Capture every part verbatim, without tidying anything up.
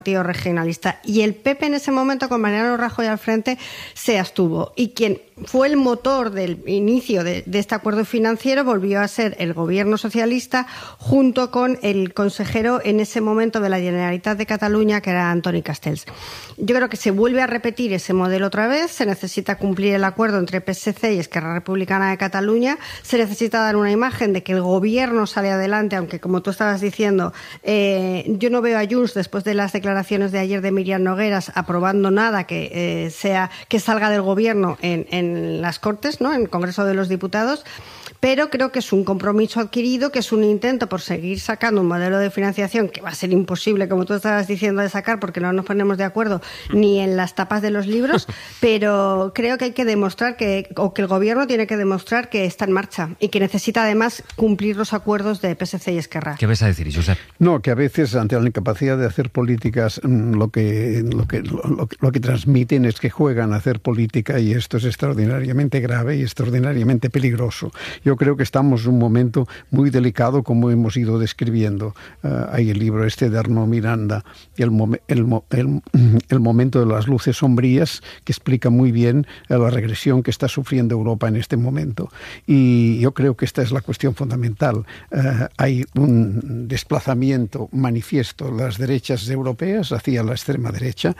Partido Regionalista, y el P P en ese momento, con Mariano Rajoy al frente, se abstuvo, y quien fue el motor del inicio de, de este acuerdo financiero volvió a ser el gobierno socialista, junto con el consejero en ese momento de la Generalitat de Cataluña, que era Antoni Castells. Yo creo que se vuelve a repetir ese modelo otra vez. Se necesita cumplir el acuerdo entre P S C y Esquerra Republicana de Cataluña. Se necesita dar una imagen de que el gobierno sale adelante, aunque, como tú estabas diciendo, eh, yo no veo a Junts, después de las declaraciones de ayer de Míriam Nogueras, aprobando nada que eh, sea que salga del gobierno en, en las Cortes, ¿no?, en el Congreso de los Diputados. Pero creo que es un compromiso adquirido, que es un intento por seguir sacando un modelo de financiación que va a ser imposible, como tú estabas diciendo, de sacar, porque no nos ponemos de acuerdo ni en las tapas de los libros, pero creo que hay que demostrar que, o que el gobierno tiene que demostrar que está en marcha y que necesita además cumplir los acuerdos de P S C y Esquerra. ¿Qué vas a decir, Josep? No, que a veces, ante la incapacidad de hacer políticas, lo que, lo que, lo, lo que transmiten es que juegan a hacer política, y esto es extraordinariamente grave y extraordinariamente peligroso. Yo creo que estamos en un momento muy delicado, como hemos ido describiendo. Uh, hay el libro este de Arnaud Miranda, el, mom- el, mo- el, el momento de las luces sombrías, que explica muy bien uh, la regresión que está sufriendo Europa en este momento. Y yo creo que esta es la cuestión fundamental. Uh, hay un desplazamiento manifiesto de las derechas europeas hacia la extrema derecha,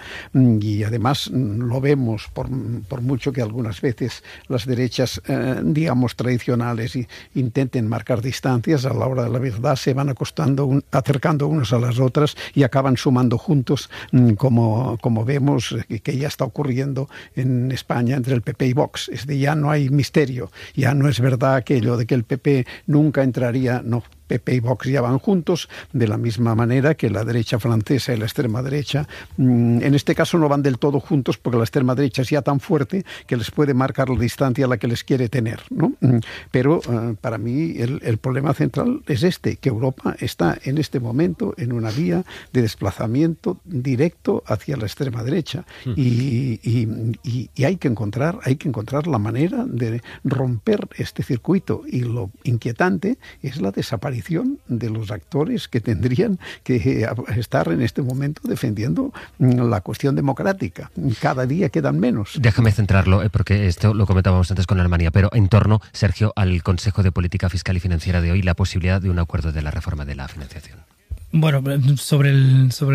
y además lo vemos por, por mucho que algunas veces las derechas, uh, digamos, tradicionales y intenten marcar distancias, a la hora de la verdad se van acostando, un, acercando unas a las otras y acaban sumando juntos, como, como vemos que ya está ocurriendo en España entre el P P y Vox. Es de ya no hay misterio, ya no es verdad aquello de que el P P nunca entraría, no. P P y Vox ya van juntos, de la misma manera que la derecha francesa y la extrema derecha. En este caso no van del todo juntos, porque la extrema derecha es ya tan fuerte que les puede marcar la distancia a la que les quiere tener, ¿no? Pero uh, para mí el, el problema central es este, que Europa está en este momento en una vía de desplazamiento directo hacia la extrema derecha, mm. y, y, y, y hay que encontrar, hay que encontrar la manera de romper este circuito, y lo inquietante es la desaparición de los actores que tendrían que estar en este momento defendiendo la cuestión democrática. Cada día quedan menos. Déjame centrarlo, porque esto lo comentábamos antes con Alemania, pero en torno, Sergio, al Consejo de Política Fiscal y Financiera de hoy, la posibilidad de un acuerdo de la reforma de la financiación. Bueno, sobre el, sobre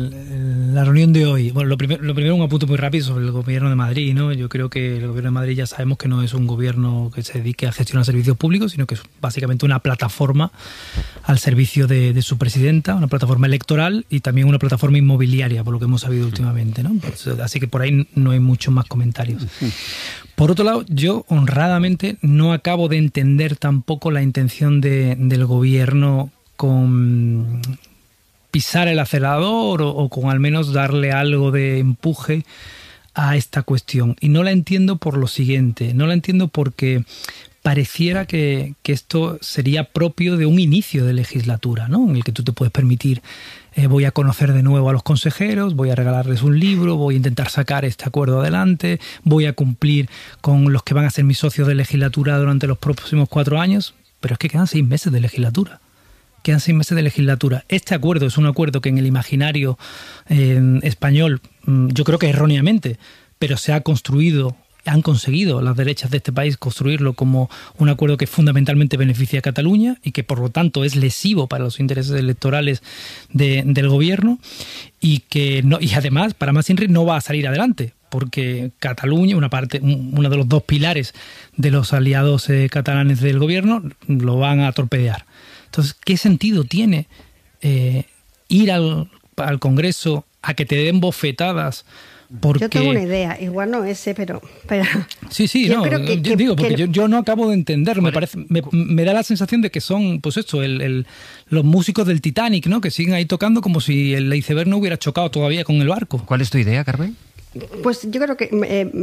el, la reunión de hoy, bueno, lo, primer, lo primero un apunte muy rápido sobre el Gobierno de Madrid, ¿no? Yo creo que el Gobierno de Madrid ya sabemos que no es un gobierno que se dedique a gestionar servicios públicos, sino que es básicamente una plataforma al servicio de, de su presidenta, una plataforma electoral y también una plataforma inmobiliaria, por lo que hemos sabido últimamente, ¿no? Así que por ahí no hay muchos más comentarios. Por otro lado, yo honradamente no acabo de entender tampoco la intención de, del Gobierno con pisar el acelerador o, o con al menos darle algo de empuje a esta cuestión. Y no la entiendo por lo siguiente, no la entiendo porque pareciera que, que esto sería propio de un inicio de legislatura, ¿no?, en el que tú te puedes permitir, eh, voy a conocer de nuevo a los consejeros, voy a regalarles un libro, voy a intentar sacar este acuerdo adelante, voy a cumplir con los que van a ser mis socios de legislatura durante los próximos cuatro años, pero es que quedan seis meses de legislatura. Quedan seis meses de legislatura. Este acuerdo es un acuerdo que en el imaginario eh, español, yo creo que erróneamente, pero se ha construido, han conseguido las derechas de este país construirlo como un acuerdo que fundamentalmente beneficia a Cataluña y que por lo tanto es lesivo para los intereses electorales de, del gobierno, y que no, y además, para más Inri, no va a salir adelante, porque Cataluña, una parte, uno de los dos pilares de los aliados eh, catalanes del gobierno, lo van a torpedear. Entonces, ¿qué sentido tiene eh, ir al, al Congreso a que te den bofetadas? Porque... Yo tengo una idea, igual no ese, pero... pero... Sí, sí, yo no, creo que, que, digo, porque que... Yo, yo no acabo de entender, me parece, me, me da la sensación de que son, pues esto, el, el, los músicos del Titanic, ¿no?, que siguen ahí tocando como si el iceberg no hubiera chocado todavía con el barco. ¿Cuál es tu idea, Carmen? Pues yo creo que... Eh,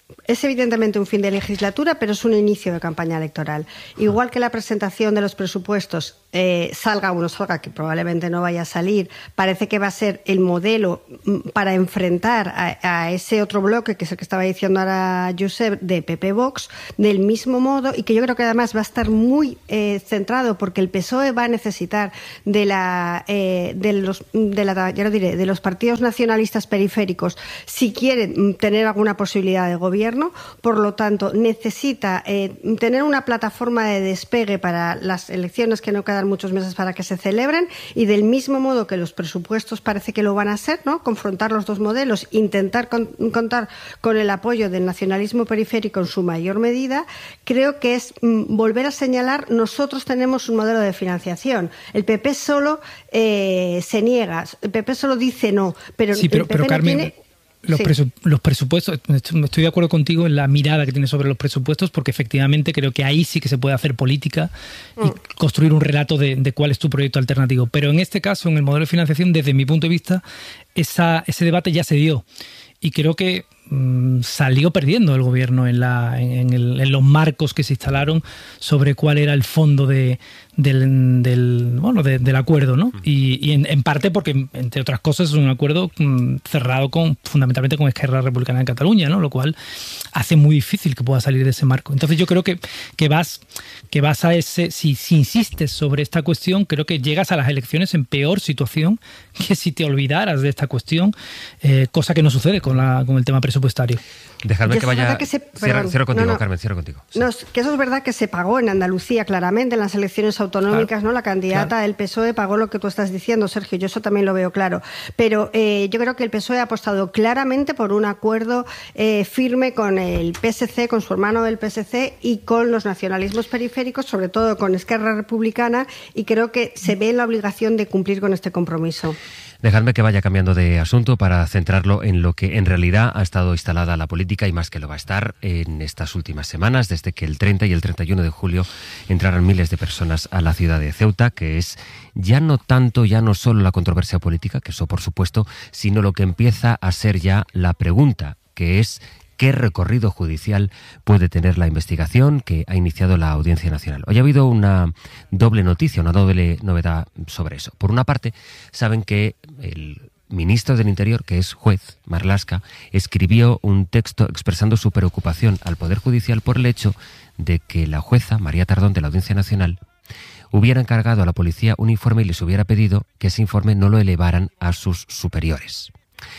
es evidentemente un fin de legislatura, pero es un inicio de campaña electoral. Igual que la presentación de los presupuestos, eh, salga o no salga, que probablemente no vaya a salir, parece que va a ser el modelo para enfrentar a, a ese otro bloque, que es el que estaba diciendo ahora Josep, de P P Vox, del mismo modo, y que yo creo que además va a estar muy eh, centrado, porque el P S O E va a necesitar de la, eh, de los, de la, ya lo diré, de los partidos nacionalistas periféricos si quieren tener alguna posibilidad de gobierno. Por lo tanto, necesita eh, tener una plataforma de despegue para las elecciones, que no quedan muchos meses para que se celebren, y del mismo modo que los presupuestos parece que lo van a ser, ¿no? Confrontar los dos modelos, intentar con, contar con el apoyo del nacionalismo periférico en su mayor medida. Creo que es mm, volver a señalar, nosotros tenemos un modelo de financiación. El P P solo eh, se niega, el P P solo dice no, pero, sí, pero, el P P pero no Carmen, tiene... Los, sí. presu los presupuestos, estoy de acuerdo contigo en la mirada que tienes sobre los presupuestos, porque efectivamente creo que ahí sí que se puede hacer política y mm. construir un relato de, de cuál es tu proyecto alternativo. Pero en este caso, en el modelo de financiación, desde mi punto de vista, esa, ese debate ya se dio. Y creo que mmm, salió perdiendo el gobierno en, la, en, en, el, en los marcos que se instalaron sobre cuál era el fondo de, del, del, bueno, de, del acuerdo, ¿no? Y, y en, en parte porque, entre otras cosas, es un acuerdo mmm, cerrado con fundamentalmente con Esquerra Republicana de Cataluña, ¿no? Lo cual hace muy difícil que pueda salir de ese marco. Entonces yo creo que, que vas que vas a ese, si, si insistes sobre esta cuestión, creo que llegas a las elecciones en peor situación que si te olvidaras de esta cuestión, eh, cosa que no sucede con, la, con el tema presupuestario. Dejadme que vaya... Que se, cierro, cierro contigo, no, no. Carmen, cierro contigo. Sí. No, que eso es verdad que se pagó en Andalucía claramente, en las elecciones autonómicas, claro, ¿no? La candidata claro. del P S O E pagó lo que tú estás diciendo, Sergio, yo eso también lo veo claro. Pero eh, yo creo que el P S O E ha apostado claramente por un acuerdo eh, firme con el P S C, con su hermano del P S C y con los nacionalismos periféricos, sobre todo con Esquerra Republicana, y creo que se ve la obligación de cumplir con este compromiso. Dejadme que vaya cambiando de asunto para centrarlo en lo que en realidad ha estado instalada la política y más que lo va a estar en estas últimas semanas, desde que el treinta y el treinta y uno de julio entraran miles de personas a la ciudad de Ceuta, que es ya no tanto, ya no solo la controversia política, que eso por supuesto, sino lo que empieza a ser ya la pregunta, que es ¿qué recorrido judicial puede tener la investigación que ha iniciado la Audiencia Nacional? Hoy ha habido una doble noticia, una doble novedad sobre eso. Por una parte, saben que el ministro del Interior, que es juez, Marlaska, escribió un texto expresando su preocupación al Poder Judicial por el hecho de que la jueza, María Tardón, de la Audiencia Nacional, hubiera encargado a la policía un informe y les hubiera pedido que ese informe no lo elevaran a sus superiores.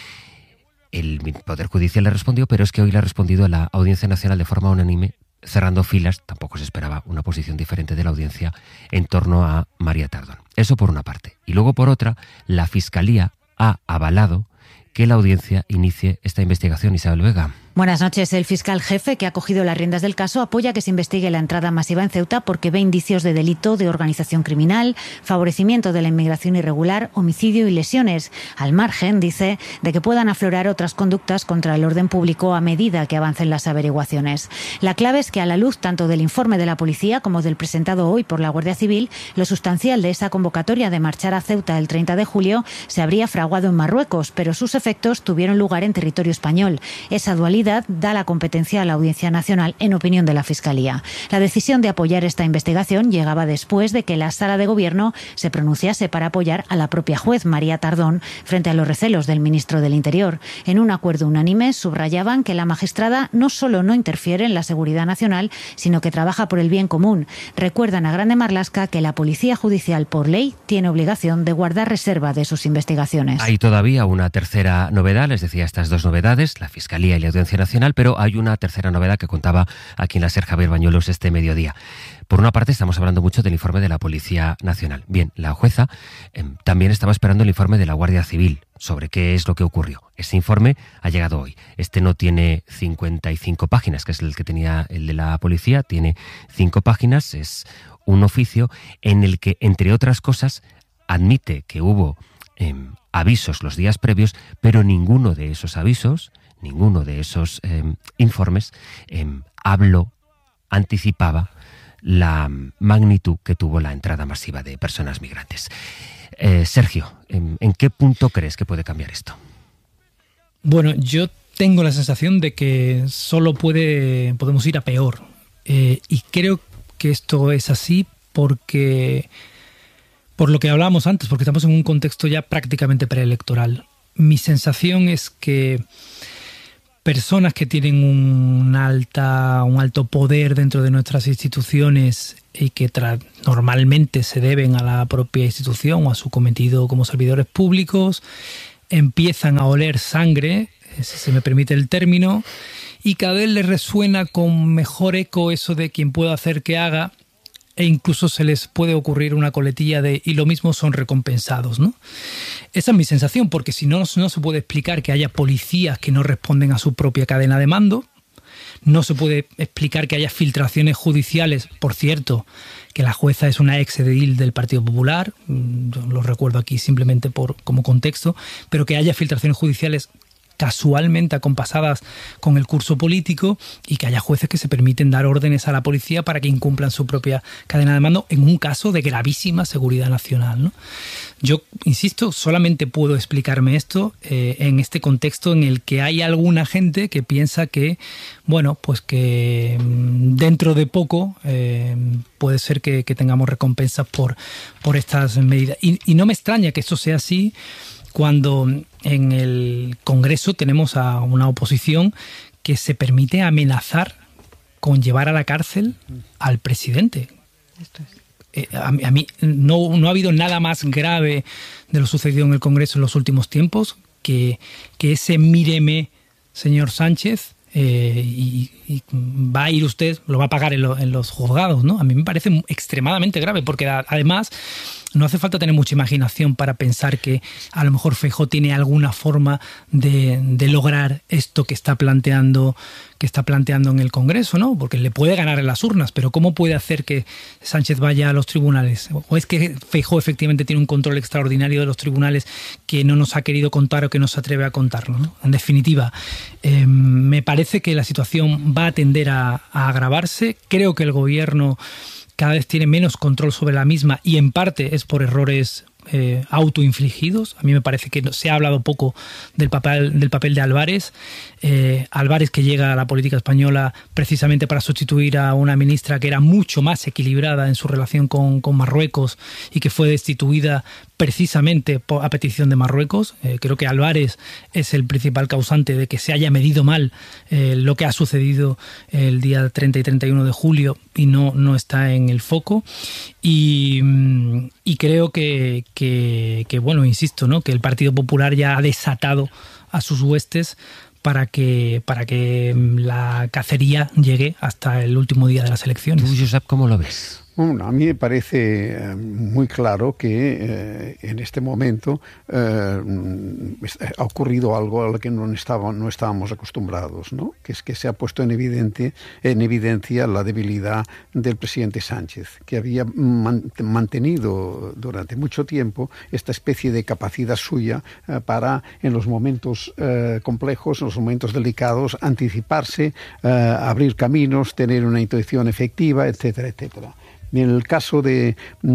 El Poder Judicial le respondió, pero es que hoy le ha respondido a la Audiencia Nacional de forma unánime, cerrando filas. Tampoco se esperaba una posición diferente de la audiencia en torno a María Tardón. Eso por una parte. Y luego por otra, la Fiscalía ha avalado que la audiencia inicie esta investigación. Isabel Vega. Buenas noches. El fiscal jefe, que ha cogido las riendas del caso, apoya que se investigue la entrada masiva en Ceuta porque ve indicios de delito de organización criminal, favorecimiento de la inmigración irregular, homicidio y lesiones, al margen, dice, de que puedan aflorar otras conductas contra el orden público a medida que avancen las averiguaciones. La clave es que, a la luz tanto del informe de la policía como del presentado hoy por la Guardia Civil, lo sustancial de esa convocatoria de marchar a Ceuta el treinta de julio se habría fraguado en Marruecos, pero sus efectos tuvieron lugar en territorio español. Esa dualidad da la competencia a la Audiencia Nacional, en opinión de la Fiscalía. La decisión de apoyar esta investigación llegaba después de que la Sala de Gobierno se pronunciase para apoyar a la propia juez, María Tardón, frente a los recelos del ministro del Interior. En un acuerdo unánime subrayaban que la magistrada no solo no interfiere en la seguridad nacional, sino que trabaja por el bien común. Recuerdan a Grande Marlaska que la Policía Judicial, por ley, tiene obligación de guardar reserva de sus investigaciones. Hay todavía una tercera novedad, les decía estas dos novedades, la Fiscalía y la Audiencia Nacional, pero hay una tercera novedad que contaba aquí en la SER Javier Bañuelos este mediodía. Por una parte, estamos hablando mucho del informe de la Policía Nacional. Bien, la jueza eh, también estaba esperando el informe de la Guardia Civil sobre qué es lo que ocurrió. Ese informe ha llegado hoy. Este no tiene cincuenta y cinco páginas, que es el que tenía el de la policía, tiene cinco páginas, es un oficio en el que, entre otras cosas, admite que hubo eh, avisos los días previos, pero ninguno de esos avisos, ninguno de esos eh, informes eh, habló, anticipaba la magnitud que tuvo la entrada masiva de personas migrantes. Eh, Sergio, ¿en, ¿en qué punto crees que puede cambiar esto? Bueno, yo tengo la sensación de que solo puede, podemos ir a peor. Eh, y creo que esto es así porque, por lo que hablábamos antes, porque estamos en un contexto ya prácticamente preelectoral. Mi sensación es que personas que tienen un, alta, un alto poder dentro de nuestras instituciones y que tra- normalmente se deben a la propia institución o a su cometido como servidores públicos, empiezan a oler sangre, si se me permite el término, y cada vez les resuena con mejor eco eso de quien pueda hacer que haga, e incluso se les puede ocurrir una coletilla de y lo mismo son recompensados, ¿no? Esa es mi sensación, porque si no, no se puede explicar que haya policías que no responden a su propia cadena de mando, no se puede explicar que haya filtraciones judiciales, por cierto, que la jueza es una ex edil del Partido Popular, yo lo recuerdo aquí simplemente por, como contexto, pero que haya filtraciones judiciales casualmente acompasadas con el curso político y que haya jueces que se permiten dar órdenes a la policía para que incumplan su propia cadena de mando en un caso de gravísima seguridad nacional, ¿no? Yo, insisto, solamente puedo explicarme esto eh, en este contexto en el que hay alguna gente que piensa que, bueno, pues que dentro de poco eh, puede ser que, que tengamos recompensas por, por estas medidas. Y, y no me extraña que esto sea así cuando en el Congreso tenemos a una oposición que se permite amenazar con llevar a la cárcel al presidente. Esto es. Eh, a, a mí no, no ha habido nada más grave de lo sucedido en el Congreso en los últimos tiempos que, que ese míreme, señor Sánchez, eh, y, y va a ir usted, lo va a pagar en, lo, en los juzgados, ¿no? A mí me parece extremadamente grave, porque a, además no hace falta tener mucha imaginación para pensar que a lo mejor Feijóo tiene alguna forma de, de lograr esto que está planteando que está planteando en el Congreso, ¿no? Porque le puede ganar en las urnas, pero ¿cómo puede hacer que Sánchez vaya a los tribunales? ¿O es que Feijóo efectivamente tiene un control extraordinario de los tribunales que no nos ha querido contar o que no se atreve a contarlo, ¿no? En definitiva, eh, me parece que la situación va a tender a, a agravarse. Creo que el gobierno cada vez tiene menos control sobre la misma y en parte es por errores eh, autoinfligidos. A mí me parece que se ha hablado poco del papel, del papel de Álvarez. Eh, Álvarez, que llega a la política española precisamente para sustituir a una ministra que era mucho más equilibrada en su relación con, con Marruecos y que fue destituida precisamente por, a petición de Marruecos. Eh, creo que Álvarez es el principal causante de que se haya medido mal eh, lo que ha sucedido el día treinta y treinta y uno de julio y no, no está en el foco. Y, y creo que, que, que, bueno, insisto, ¿no? que el Partido Popular ya ha desatado a sus huestes para que para que la cacería llegue hasta el último día de las elecciones. ¿Tú, Josep, cómo lo ves? Bueno, a mí me parece eh, muy claro que eh, en este momento eh, ha ocurrido algo a lo que no, estaba, no estábamos acostumbrados, ¿no? Que es que se ha puesto en, evidente, en evidencia la debilidad del presidente Sánchez, que había man, mantenido durante mucho tiempo esta especie de capacidad suya eh, para, en los momentos eh, complejos, en los momentos delicados, anticiparse, eh, abrir caminos, tener una intuición efectiva, etcétera, etcétera. En el caso de,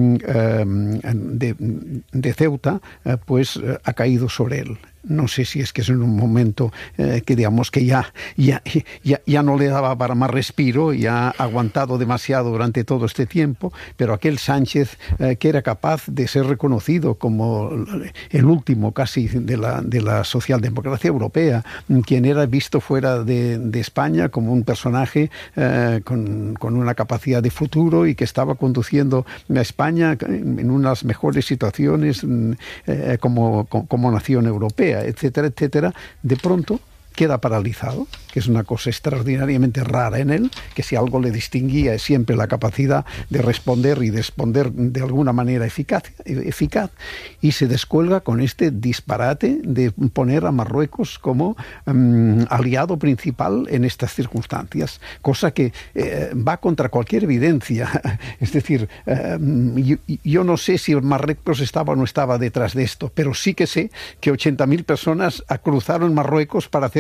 de, de Ceuta, pues ha caído sobre él. No sé si es que es en un momento eh, que digamos que ya, ya, ya, ya no le daba para más respiro, ya ha aguantado demasiado durante todo este tiempo, pero aquel Sánchez eh, que era capaz de ser reconocido como el último casi de la, de la socialdemocracia europea, quien era visto fuera de, de España como un personaje eh, con, con una capacidad de futuro y que estaba conduciendo a España en unas mejores situaciones eh, como, como, como nación europea, etcétera, etcétera, de pronto queda paralizado, que es una cosa extraordinariamente rara en él, que si algo le distinguía es siempre la capacidad de responder y de responder de alguna manera eficaz, eficaz y se descuelga con este disparate de poner a Marruecos como um, aliado principal en estas circunstancias, cosa que eh, va contra cualquier evidencia. Es decir, eh, yo, yo no sé si Marruecos estaba o no estaba detrás de esto, pero sí que sé que ochenta mil personas cruzaron Marruecos para hacer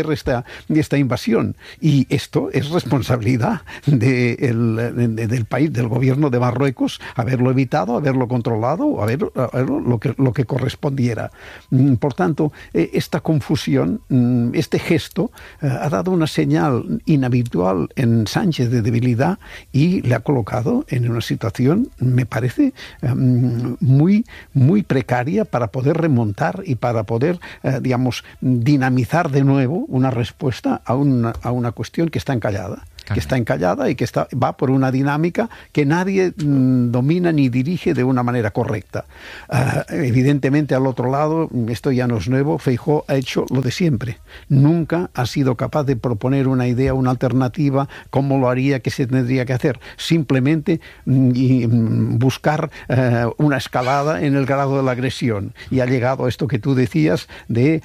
hacer esta, esta invasión. Y esto es responsabilidad de el, de, del país, del gobierno de Marruecos, haberlo evitado, haberlo controlado, haber, haberlo, lo, que, lo que correspondiera. Por tanto, esta confusión, este gesto, ha dado una señal inhabitual en Sánchez de debilidad y le ha colocado en una situación, me parece, muy, muy precaria para poder remontar y para poder, digamos, dinamizar de nuevo una respuesta a una, a una cuestión que está encallada. que está encallada y que está, va por una dinámica que nadie mm, domina ni dirige de una manera correcta. Uh, evidentemente, al otro lado, esto ya no es nuevo, Feijóo ha hecho lo de siempre. Nunca ha sido capaz de proponer una idea, una alternativa, cómo lo haría, qué se tendría que hacer. Simplemente mm, y, mm, buscar uh, una escalada en el grado de la agresión. Y ha llegado a esto que tú decías de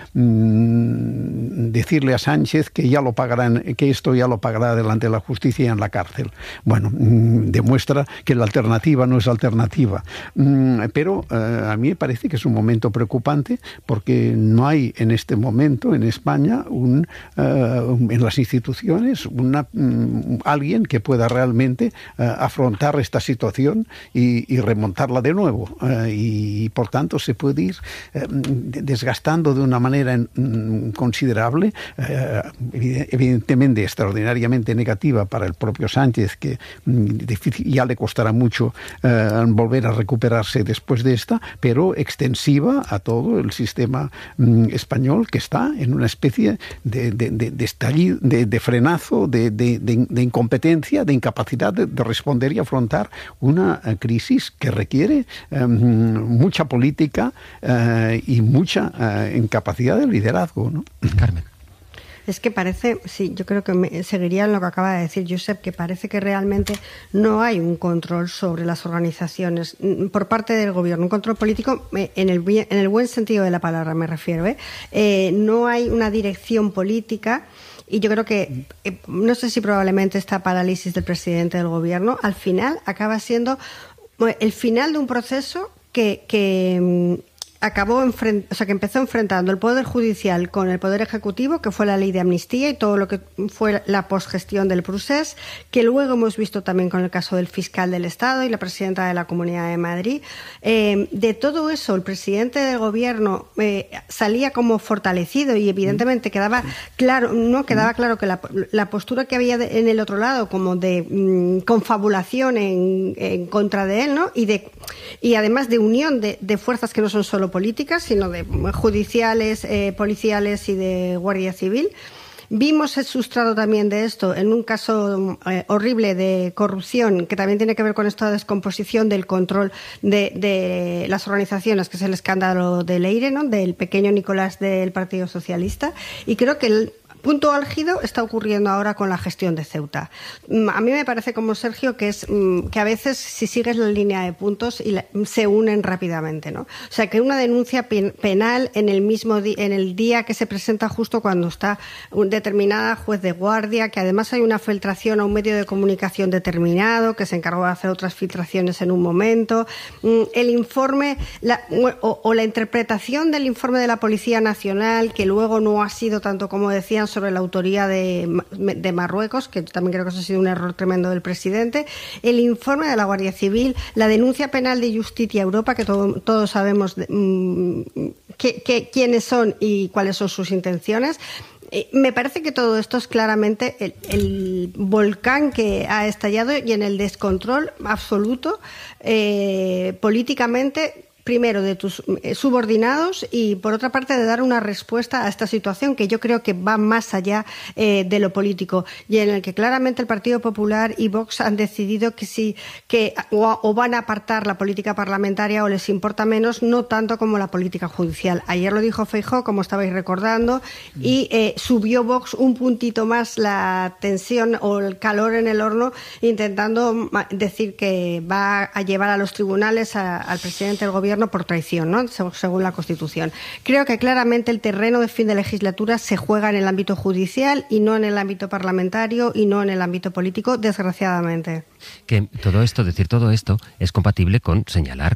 mm, decirle a Sánchez que ya lo pagarán, que esto ya lo pagará delante de la justicia y en la cárcel. Bueno, mmm, demuestra que la alternativa no es alternativa. Mm, pero eh, a mí me parece que es un momento preocupante porque no hay en este momento en España un, uh, en las instituciones una, um, alguien que pueda realmente uh, afrontar esta situación y, y remontarla de nuevo. Uh, y, y por tanto se puede ir uh, desgastando de una manera um, considerable, uh, evidentemente extraordinariamente negativa para el propio Sánchez, que difícil, ya le costará mucho eh, volver a recuperarse después de esta, pero extensiva a todo el sistema mm, español, que está en una especie de, de, de, de estallido, de, de frenazo, de, de, de, de incompetencia, de incapacidad de, de responder y afrontar una uh, crisis que requiere um, mucha política uh, y mucha uh, incapacidad de liderazgo, ¿no? Carmen. Es que parece, sí, yo creo que me, seguiría en lo que acaba de decir Josep, que parece que realmente no hay un control sobre las organizaciones por parte del gobierno, un control político en el, en el buen sentido de la palabra me refiero, ¿eh? Eh, no hay una dirección política. Y yo creo que, eh, no sé si probablemente esta parálisis del presidente del gobierno al final acaba siendo el final de un proceso que... que acabó enfrent- o sea, que empezó enfrentando el Poder Judicial con el Poder Ejecutivo, que fue la ley de amnistía y todo lo que fue la posgestión del procés, que luego hemos visto también con el caso del fiscal del Estado y la presidenta de la Comunidad de Madrid. Eh, de todo eso, el presidente del Gobierno eh, salía como fortalecido y evidentemente quedaba claro, no quedaba claro que la, la postura que había de, en el otro lado, como de mmm, confabulación en, en contra de él, ¿no? Y de y además de unión de, de fuerzas que no son solo políticas, sino de judiciales, eh, policiales y de Guardia Civil. Vimos el sustrato también de esto en un caso eh, horrible de corrupción, que también tiene que ver con esta descomposición del control de, de las organizaciones, que es el escándalo de Leire, ¿no? Del pequeño Nicolás del Partido Socialista. Y creo que el punto álgido está ocurriendo ahora con la gestión de Ceuta. A mí me parece, como Sergio, que es que a veces si sigues la línea de puntos y la, se unen rápidamente, ¿no? O sea, que una denuncia penal en el mismo di, en el día que se presenta justo cuando está un determinada juez de guardia, que además hay una filtración a un medio de comunicación determinado que se encargó de hacer otras filtraciones en un momento, el informe la, o, o la interpretación del informe de la Policía Nacional, que luego no ha sido tanto como decían sobre la autoría de, de Marruecos, que también creo que eso ha sido un error tremendo del presidente, el informe de la Guardia Civil, la denuncia penal de Justicia Europa, que todo, todos sabemos mmm, que, que, quiénes son y cuáles son sus intenciones. Me parece que todo esto es claramente el, el volcán que ha estallado y en el descontrol absoluto eh, políticamente, primero de tus subordinados y por otra parte de dar una respuesta a esta situación que yo creo que va más allá eh, de lo político y en el que claramente el Partido Popular y Vox han decidido que sí que o, o van a apartar la política parlamentaria o les importa menos, no tanto como la política judicial. Ayer lo dijo Feijóo, como estabais recordando, y eh, subió Vox un puntito más la tensión o el calor en el horno, intentando decir que va a llevar a los tribunales a, al presidente del gobierno por traición, ¿no? Según la Constitución. Creo que claramente el terreno de fin de legislatura se juega en el ámbito judicial y no en el ámbito parlamentario y no en el ámbito político, desgraciadamente. Que todo esto, decir todo esto, es compatible con señalar que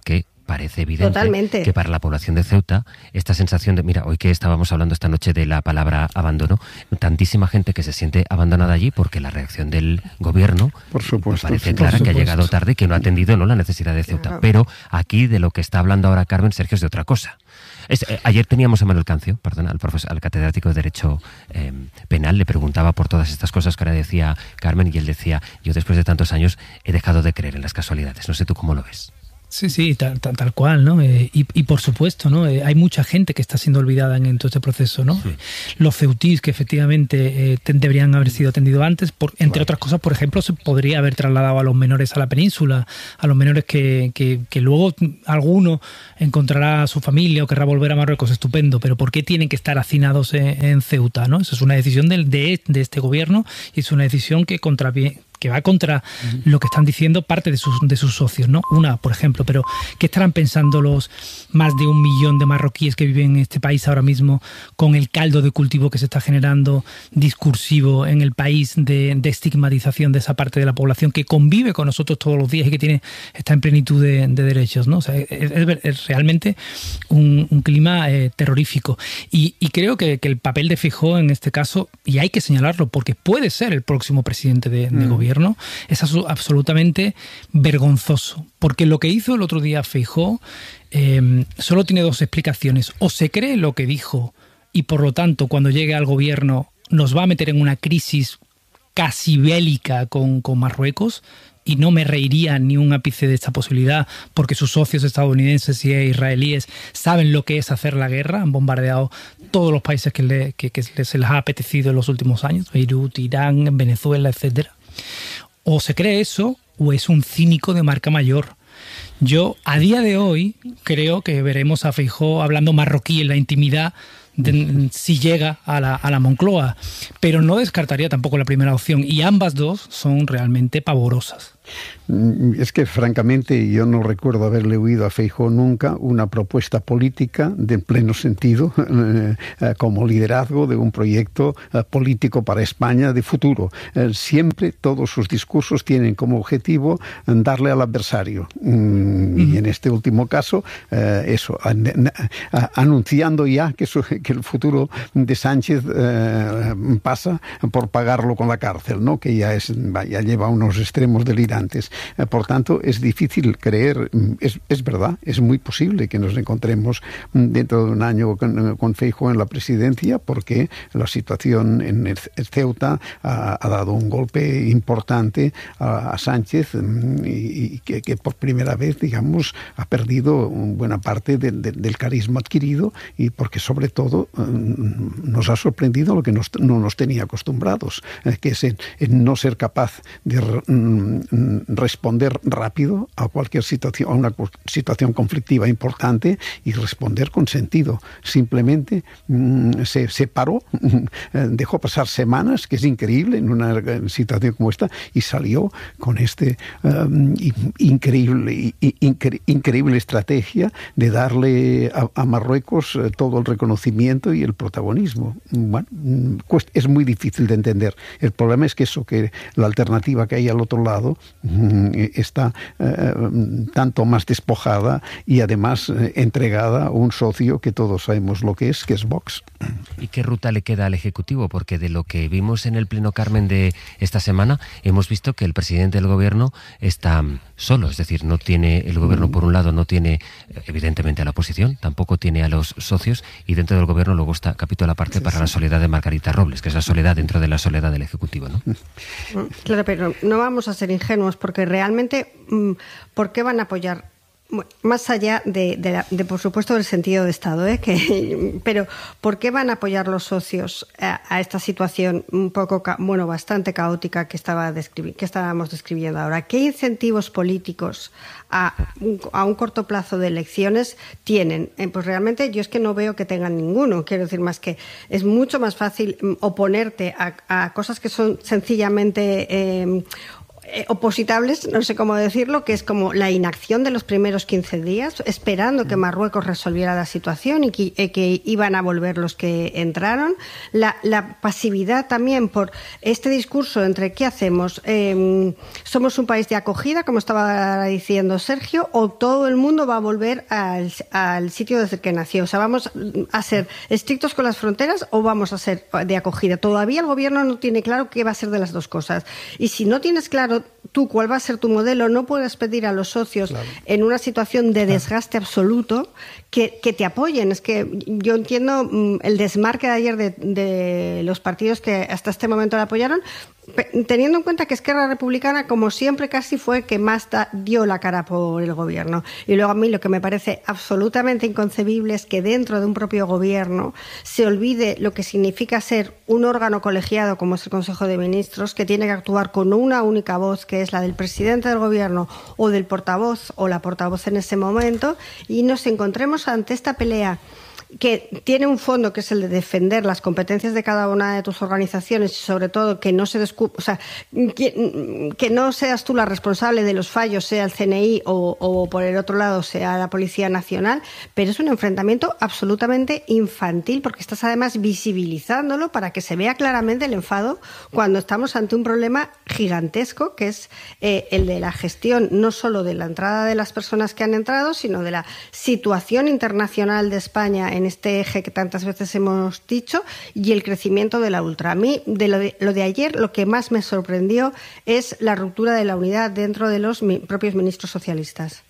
parece evidente Totalmente. que para la población de Ceuta esta sensación de, mira, hoy que estábamos hablando esta noche de la palabra abandono, tantísima gente que se siente abandonada allí porque la reacción del gobierno por supuesto, parece sí, clara, por que ha supuesto. llegado tarde y que no ha atendido no la necesidad de Ceuta. Claro. Pero aquí de lo que está hablando ahora Carmen Sergio es de otra cosa. Es, eh, ayer teníamos a Manuel Cancio, perdón, al profesor, al catedrático de Derecho eh, Penal, le preguntaba por todas estas cosas que ahora decía Carmen, y él decía, yo después de tantos años he dejado de creer en las casualidades. No sé tú cómo lo ves. Sí, sí, tal, tal, tal cual, ¿no? Eh, y, y por supuesto, ¿no? Eh, hay mucha gente que está siendo olvidada en, en todo este proceso, ¿no? Sí. Los ceutís que efectivamente eh, te, deberían haber sido atendidos antes, por, entre bueno. otras cosas, por ejemplo, se podría haber trasladado a los menores a la península, a los menores que, que, que luego alguno encontrará a su familia o querrá volver a Marruecos, estupendo, pero ¿por qué tienen que estar hacinados en, en Ceuta, ¿no? Eso es una decisión de, de, de este gobierno y es una decisión que contraviene que va contra uh-huh. lo que están diciendo parte de sus, de sus socios, ¿no? Una, por ejemplo, pero ¿qué estarán pensando los más de un millón de marroquíes que viven en este país ahora mismo con el caldo de cultivo que se está generando discursivo en el país de, de estigmatización de esa parte de la población que convive con nosotros todos los días y que tiene está en plenitud de, de derechos, ¿no? O sea, es, es, es realmente un, un clima eh, terrorífico. Y, y creo que, que el papel de Feijóo en este caso, y hay que señalarlo porque puede ser el próximo presidente de, de mm. gobierno, es absolutamente vergonzoso, porque lo que hizo el otro día Feijóo eh, solo tiene dos explicaciones: o se cree lo que dijo y por lo tanto cuando llegue al gobierno nos va a meter en una crisis casi bélica con, con Marruecos, y no me reiría ni un ápice de esta posibilidad porque sus socios estadounidenses y israelíes saben lo que es hacer la guerra, han bombardeado todos los países que, le, que, que se les ha apetecido en los últimos años, Beirut, Irán, Venezuela, etcétera. O se cree eso o es un cínico de marca mayor. Yo, a día de hoy, creo que veremos a Feijóo hablando marroquí en la intimidad de, si llega a la, a la Moncloa, pero no descartaría tampoco la primera opción, y ambas dos son realmente pavorosas. Es que, francamente, yo no recuerdo haberle oído a Feijóo nunca una propuesta política de pleno sentido eh, como liderazgo de un proyecto eh, político para España de futuro. Eh, siempre todos sus discursos tienen como objetivo darle al adversario. Mm, uh-huh. Y en este último caso, eh, eso, an, a, anunciando ya que, su, que el futuro de Sánchez eh, pasa por pagarlo con la cárcel, ¿no? Que ya, es, ya lleva a unos extremos delirantes. Por tanto, es difícil creer, es, es verdad, es muy posible que nos encontremos dentro de un año con, con Feijóo en la presidencia, porque la situación en el Ceuta ha, ha dado un golpe importante a, a Sánchez y, y que, que por primera vez, digamos, ha perdido buena parte de, de, del carisma adquirido, y porque sobre todo nos ha sorprendido lo que nos, no nos tenía acostumbrados, que es en, en no ser capaz de responder rápido a cualquier situación, a una situación conflictiva importante, y responder con sentido. Simplemente mmm, se, se paró, dejó pasar semanas, que es increíble en una situación como esta, y salió con este um, increíble, incre, increíble estrategia de darle a, a Marruecos todo el reconocimiento y el protagonismo. Bueno, es muy difícil de entender. El problema es que eso, que la alternativa que hay al otro lado está eh, tanto más despojada y además eh, entregada a un socio que todos sabemos lo que es, que es Vox. ¿Y qué ruta le queda al Ejecutivo? Porque de lo que vimos en el Pleno, Carmen, de esta semana, hemos visto que el presidente del Gobierno está solo, es decir, no tiene el Gobierno, por un lado, no tiene evidentemente a la oposición, tampoco tiene a los socios, y dentro del Gobierno luego está capítulo aparte sí, para sí. la soledad de Margarita Robles, que es la soledad dentro de la soledad del Ejecutivo, ¿no? Claro, pero no vamos a ser ingenuos, porque realmente, ¿por qué van a apoyar? Más allá de, de, la, de, por supuesto, del sentido de Estado, ¿eh? que, pero ¿por qué van a apoyar los socios a, a esta situación un poco, bueno, bastante caótica que, estaba describi- que estábamos describiendo ahora? ¿Qué incentivos políticos a, a un corto plazo de elecciones tienen? Eh, pues realmente yo es que no veo que tengan ninguno. Quiero decir, más que es mucho más fácil oponerte a, a cosas que son sencillamente... Eh, eh, opositables, no sé cómo decirlo, que es como la inacción de los primeros quince días, esperando que Marruecos resolviera la situación y que, eh, que iban a volver los que entraron. La, la pasividad también por este discurso entre ¿qué hacemos? Eh, ¿Somos un país de acogida, como estaba diciendo Sergio, o todo el mundo va a volver al, al sitio desde que nació? O sea, ¿vamos a ser estrictos con las fronteras o vamos a ser de acogida? Todavía el gobierno no tiene claro qué va a ser de las dos cosas. Y si no tienes claro tú cuál va a ser tu modelo, no puedes pedir a los socios, claro, en una situación de desgaste absoluto que, que te apoyen. Es que yo entiendo mmm, el desmarque de ayer de, de los partidos que hasta este momento le apoyaron, teniendo en cuenta que Esquerra Republicana, como siempre, casi fue que más da, dio la cara por el gobierno. Y luego a mí lo que me parece absolutamente inconcebible es que dentro de un propio gobierno se olvide lo que significa ser un órgano colegiado como es el Consejo de Ministros, que tiene que actuar con una única voz, que es la del presidente del gobierno o del portavoz o la portavoz en ese momento, y nos encontremos ante esta pelea que tiene un fondo que es el de defender las competencias de cada una de tus organizaciones y sobre todo que no se descu- o sea, que, que no seas tú la responsable de los fallos, sea el C N I o, o por el otro lado sea la Policía Nacional, pero es un enfrentamiento absolutamente infantil porque estás además visibilizándolo para que se vea claramente el enfado cuando estamos ante un problema gigantesco que es eh, el de la gestión no solo de la entrada de las personas que han entrado, sino de la situación internacional de España en en este eje que tantas veces hemos dicho y el crecimiento de la ultra. A mí, de lo de, lo de ayer, lo que más me sorprendió es la ruptura de la unidad dentro de los mi, propios ministros socialistas.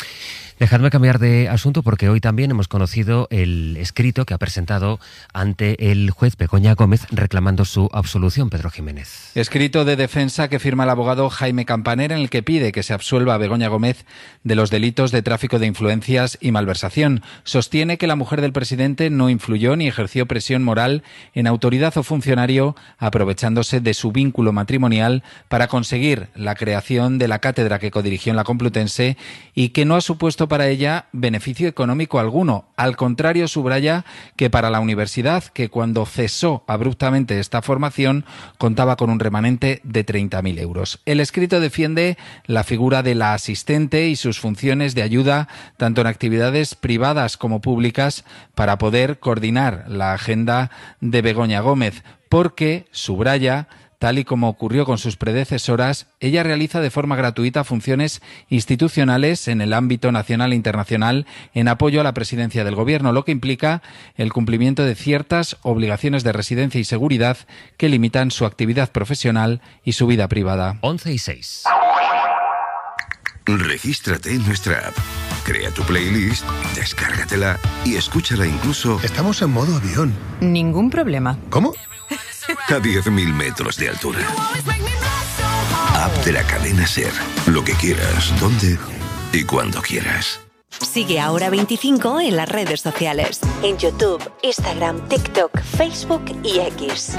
Dejadme cambiar de asunto porque hoy también hemos conocido el escrito que ha presentado ante el juez Begoña Gómez reclamando su absolución, Pedro Jiménez. Escrito de defensa que firma el abogado Jaime Campaner en el que pide que se absuelva a Begoña Gómez de los delitos de tráfico de influencias y malversación. Sostiene que la mujer del presidente no influyó ni ejerció presión moral en autoridad o funcionario aprovechándose de su vínculo matrimonial para conseguir la creación de la cátedra que codirigió en la Complutense y que no ha supuesto para ella beneficio económico alguno. Al contrario, subraya que para la universidad, que cuando cesó abruptamente esta formación, contaba con un remanente de treinta mil euros. El escrito defiende la figura de la asistente y sus funciones de ayuda, tanto en actividades privadas como públicas, para poder coordinar la agenda de Begoña Gómez, porque, subraya, tal y como ocurrió con sus predecesoras, ella realiza de forma gratuita funciones institucionales en el ámbito nacional e internacional en apoyo a la presidencia del Gobierno, lo que implica el cumplimiento de ciertas obligaciones de residencia y seguridad que limitan su actividad profesional y su vida privada. once y seis. Regístrate en nuestra app. Crea tu playlist, descárgatela y escúchala incluso... Estamos en modo avión. Ningún problema. ¿Cómo? A diez mil metros de altura. App de la cadena SER. Lo que quieras, donde y cuando quieras. Sigue a Hora veinticinco en las redes sociales. En YouTube, Instagram, TikTok, Facebook y X.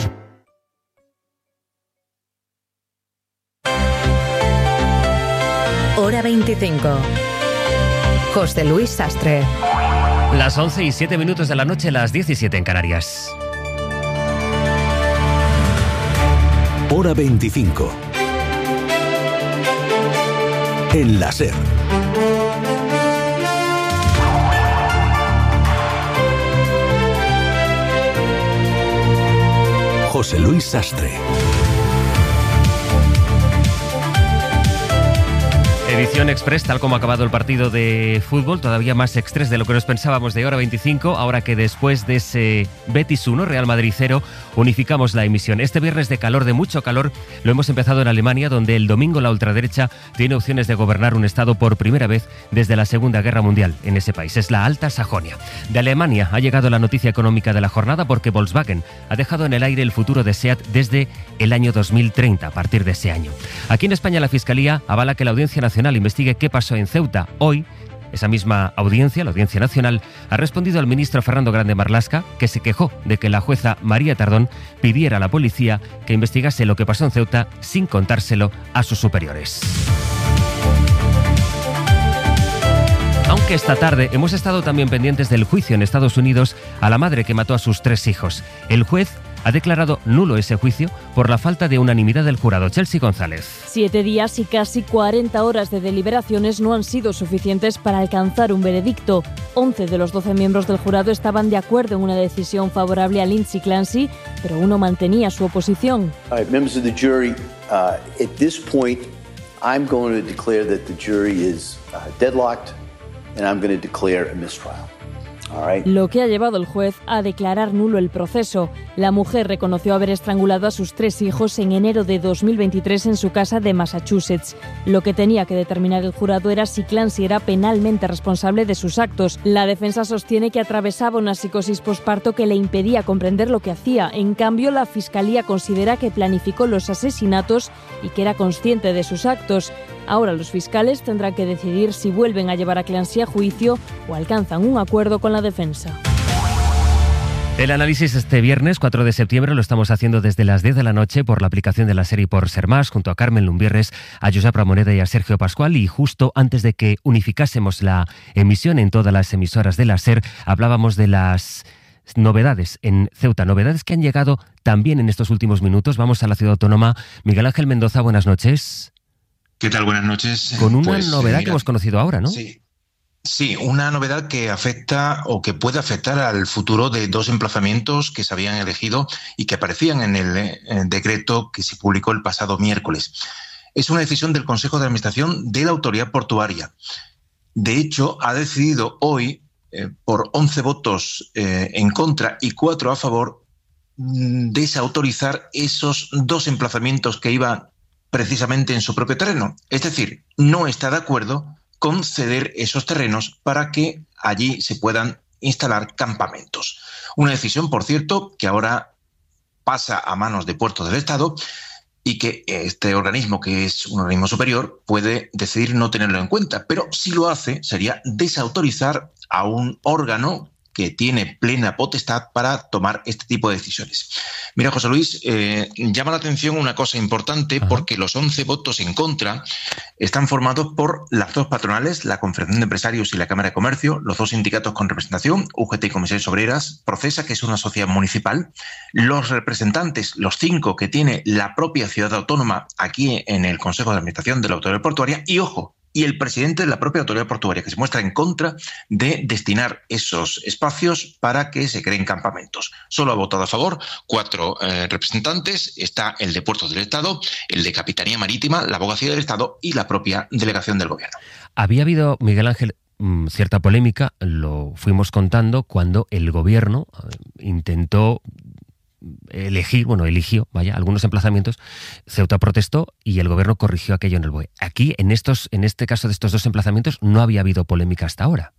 Hora veinticinco. José Luis Sastre. Las once y siete minutos de la noche, las diecisiete en Canarias. Hora veinticinco. En la SER. José Luis Sastre. Edición Express, tal como ha acabado el partido de fútbol, todavía más express de lo que nos pensábamos de Hora veinticinco, ahora que después de ese Betis uno, Real Madrid cero, unificamos la emisión. Este viernes de calor, de mucho calor, lo hemos empezado en Alemania, donde el domingo la ultraderecha tiene opciones de gobernar un estado por primera vez desde la Segunda Guerra Mundial en ese país. Es la Alta Sajonia. De Alemania ha llegado la noticia económica de la jornada porque Volkswagen ha dejado en el aire el futuro de SEAT desde el año dos mil treinta, a partir de ese año. Aquí en España la Fiscalía avala que la Audiencia Nacional investigue qué pasó en Ceuta. Hoy, esa misma audiencia, la Audiencia Nacional, ha respondido al ministro Fernando Grande Marlaska, que se quejó de que la jueza María Tardón pidiera a la policía que investigase lo que pasó en Ceuta sin contárselo a sus superiores. Aunque esta tarde hemos estado también pendientes del juicio en Estados Unidos a la madre que mató a sus tres hijos. El juez ha declarado nulo ese juicio por la falta de unanimidad del jurado. Chelsea González. Siete días y casi cuarenta horas de deliberaciones no han sido suficientes para alcanzar un veredicto. Once de los doce miembros del jurado estaban de acuerdo en una decisión favorable a Lindsay Clancy, pero uno mantenía su oposición. All right, members of the jury, uh, at this point, I'm going to declare that the jury is uh, deadlocked, and I'm going to declare a mistrial. Lo que ha llevado el juez a declarar nulo el proceso. La mujer reconoció haber estrangulado a sus tres hijos en enero de dos mil veintitrés en su casa de Massachusetts. Lo que tenía que determinar el jurado era si Clancy era penalmente responsable de sus actos. La defensa sostiene que atravesaba una psicosis posparto que le impedía comprender lo que hacía. En cambio, la fiscalía considera que planificó los asesinatos y que era consciente de sus actos. Ahora los fiscales tendrán que decidir si vuelven a llevar a Clancy a juicio o alcanzan un acuerdo con la defensa. El análisis este viernes cuatro de septiembre lo estamos haciendo desde las diez de la noche por la aplicación de la SER y por Ser Más, junto a Carmen Lumbierres, a Josep Ramoneda y a Sergio Pascual. Y justo antes de que unificásemos la emisión en todas las emisoras de la SER, hablábamos de las novedades en Ceuta, novedades que han llegado también en estos últimos minutos. Vamos a la ciudad autónoma. Miguel Ángel Mendoza, buenas noches. ¿Qué tal? Buenas noches. Con una pues, novedad mira, que hemos conocido ahora, ¿no? Sí. Sí, una novedad que afecta o que puede afectar al futuro de dos emplazamientos que se habían elegido y que aparecían en el, en el decreto que se publicó el pasado miércoles. Es una decisión del Consejo de Administración de la Autoridad Portuaria. De hecho, ha decidido hoy, eh, por once votos eh, en contra y cuatro a favor, desautorizar esos dos emplazamientos que iban precisamente en su propio terreno. Es decir, no está de acuerdo con ceder esos terrenos para que allí se puedan instalar campamentos. Una decisión, por cierto, que ahora pasa a manos de Puertos del Estado y que este organismo, que es un organismo superior, puede decidir no tenerlo en cuenta. Pero si lo hace, sería desautorizar a un órgano que tiene plena potestad para tomar este tipo de decisiones. Mira, José Luis, eh, llama la atención una cosa importante. Ajá. Porque los once votos en contra están formados por las dos patronales, la Confederación de Empresarios y la Cámara de Comercio, los dos sindicatos con representación, U G T y Comisiones Obreras, Procesa, que es una sociedad municipal, los representantes, los cinco que tiene la propia ciudad autónoma aquí en el Consejo de Administración de la Autoridad Portuaria y, ojo, y el presidente de la propia Autoridad Portuaria, que se muestra en contra de destinar esos espacios para que se creen campamentos. Solo ha votado a favor cuatro eh, representantes. Está el de Puertos del Estado, el de Capitanía Marítima, la Abogacía del Estado y la propia delegación del Gobierno. Había habido, Miguel Ángel, cierta polémica, lo fuimos contando, cuando el Gobierno intentó elegir, bueno, eligió, vaya, algunos emplazamientos. Ceuta protestó y el gobierno corrigió aquello en el B O E. Aquí, en estos, en este caso de estos dos emplazamientos, no había habido polémica hasta ahora.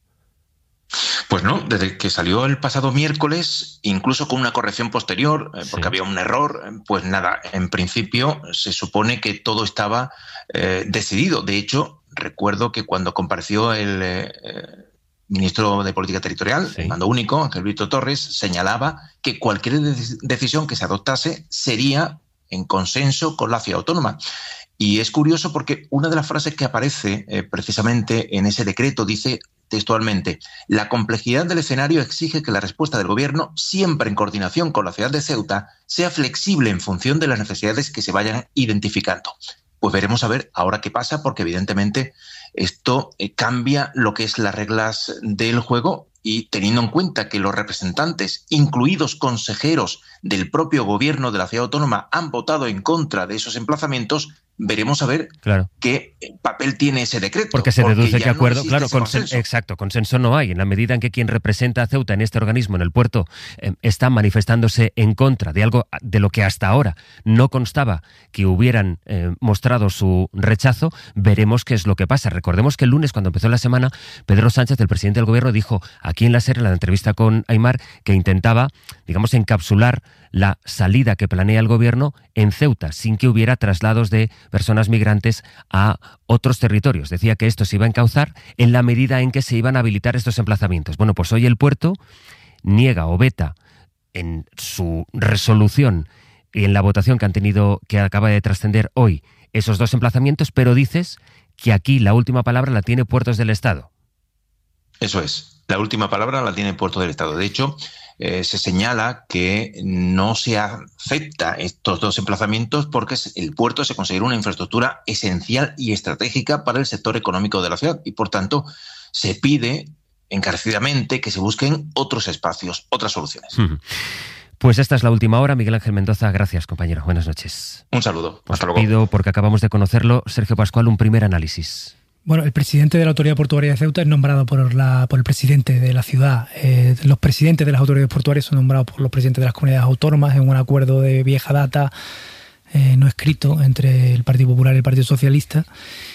Pues no, desde que salió el pasado miércoles, incluso con una corrección posterior, eh, porque sí. había un error, pues nada, en principio se supone que todo estaba eh, decidido. De hecho, recuerdo que cuando compareció el eh, ministro de Política Territorial, sí. el mando único, Ángel Víctor Torres, señalaba que cualquier de- decisión que se adoptase sería en consenso con la ciudad autónoma. Y es curioso porque una de las frases que aparece eh, precisamente en ese decreto dice textualmente: la complejidad del escenario exige que la respuesta del Gobierno, siempre en coordinación con la ciudad de Ceuta, sea flexible en función de las necesidades que se vayan identificando. Pues veremos a ver ahora qué pasa, porque evidentemente esto eh, cambia lo que es las reglas del juego, y teniendo en cuenta que los representantes, incluidos consejeros del propio Gobierno de la ciudad autónoma, han votado en contra de esos emplazamientos, veremos a ver claro. qué papel tiene ese decreto. Porque se porque deduce que no acuerdo, claro, consen- consenso. exacto, consenso no hay. En la medida en que quien representa a Ceuta en este organismo, en el puerto, eh, está manifestándose en contra de algo de lo que hasta ahora no constaba que hubieran eh, mostrado su rechazo, veremos qué es lo que pasa. Recordemos que el lunes, cuando empezó la semana, Pedro Sánchez, el presidente del Gobierno, dijo aquí en la SER, en la entrevista con Aymar, que intentaba, digamos, encapsular la salida que planea el Gobierno en Ceuta, sin que hubiera traslados de personas migrantes a otros territorios. Decía que esto se iba a encauzar en la medida en que se iban a habilitar estos emplazamientos. Bueno, pues hoy el puerto niega o veta en su resolución y en la votación que han tenido, que acaba de trascender hoy, esos dos emplazamientos, pero dices que aquí la última palabra la tiene Puertos del Estado. Eso es. La última palabra la tiene Puertos del Estado. De hecho, eh, se señala que no se acepta estos dos emplazamientos porque el puerto se considera una infraestructura esencial y estratégica para el sector económico de la ciudad y, por tanto, se pide encarecidamente que se busquen otros espacios, otras soluciones. Uh-huh. Pues esta es la última hora. Miguel Ángel Mendoza, gracias, compañero. Buenas noches. Un saludo. Os pido, porque acabamos de conocerlo, Sergio Pascual, un primer análisis. Bueno, el presidente de la Autoridad Portuaria de Ceuta es nombrado por, la, por el presidente de la ciudad. Eh, los presidentes de las autoridades portuarias son nombrados por los presidentes de las comunidades autónomas en un acuerdo de vieja data, eh, no escrito, entre el Partido Popular y el Partido Socialista.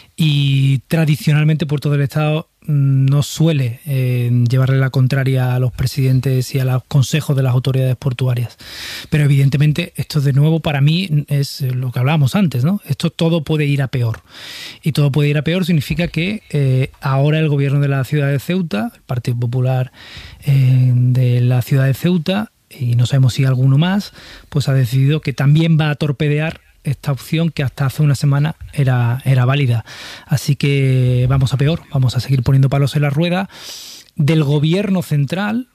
Y tradicionalmente Puerto del Estado no suele eh, llevarle la contraria a los presidentes y a los consejos de las autoridades portuarias. Pero evidentemente esto de nuevo para mí es lo que hablábamos antes, ¿no? Esto todo puede ir a peor. Y todo puede ir a peor significa que eh, ahora el gobierno de la ciudad de Ceuta, el Partido Popular eh, de la ciudad de Ceuta, y no sabemos si alguno más, pues ha decidido que también va a torpedear esta opción que hasta hace una semana era, era válida. Así que vamos a peor, vamos a seguir poniendo palos en la rueda del gobierno central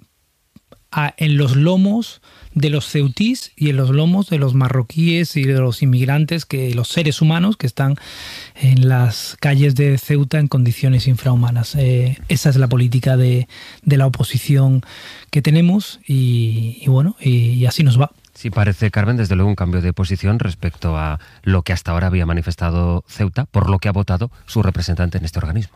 a, en los lomos de los ceutís y en los lomos de los marroquíes y de los inmigrantes, que los seres humanos que están en las calles de Ceuta en condiciones infrahumanas. Eh, esa es la política de, de la oposición que tenemos y, y bueno, y, y así nos va. Sí, parece, Carmen, desde luego un cambio de posición respecto a lo que hasta ahora había manifestado Ceuta, por lo que ha votado su representante en este organismo.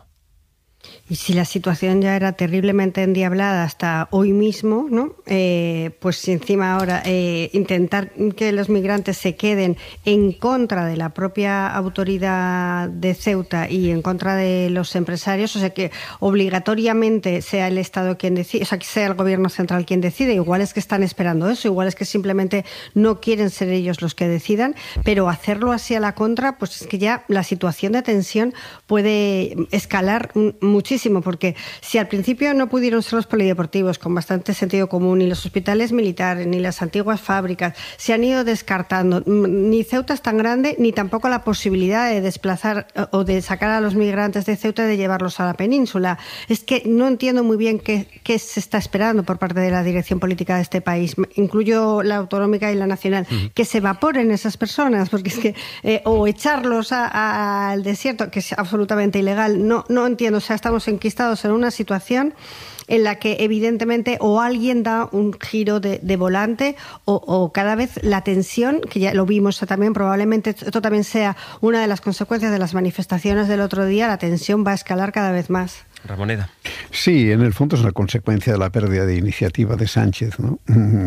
Y si la situación ya era terriblemente endiablada hasta hoy mismo, ¿no? Eh, pues si encima ahora eh, intentar que los migrantes se queden en contra de la propia autoridad de Ceuta y en contra de los empresarios, o sea que obligatoriamente sea el Estado quien decide, o sea que sea el gobierno central quien decide, igual es que están esperando eso, igual es que simplemente no quieren ser ellos los que decidan, pero hacerlo así a la contra, pues es que ya la situación de tensión puede escalar muchísimo. Porque si al principio no pudieron ser los polideportivos con bastante sentido común, ni los hospitales militares, ni las antiguas fábricas, se han ido descartando. Ni Ceuta es tan grande, ni tampoco la posibilidad de desplazar o de sacar a los migrantes de Ceuta y de llevarlos a la península. Es que no entiendo muy bien qué, qué se está esperando por parte de la dirección política de este país. Incluyo la autonómica y la nacional. Uh-huh. Que se evaporen esas personas, porque es que eh, o echarlos a, a, al desierto, que es absolutamente ilegal. No, no entiendo, o sea, estamos enquistados en una situación en la que evidentemente o alguien da un giro de, de volante o, o cada vez la tensión, que ya lo vimos también, probablemente esto también sea una de las consecuencias de las manifestaciones del otro día, la tensión va a escalar cada vez más. Ramoneda. Sí, en el fondo es una consecuencia de la pérdida de iniciativa de Sánchez, ¿no?